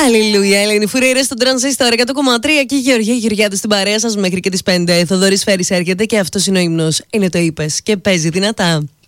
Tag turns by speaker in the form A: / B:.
A: Αλληλούια, Ελένη Φουρέιρα στον Τρανζίστορ 100,3 και η Γεωργία Γεωργιάδη στην παρέα σας μέχρι και τις 5. Θοδωρής Φέρης έρχεται και αυτός είναι ο ύμνος. Είναι το είπες και παίζει δυνατά.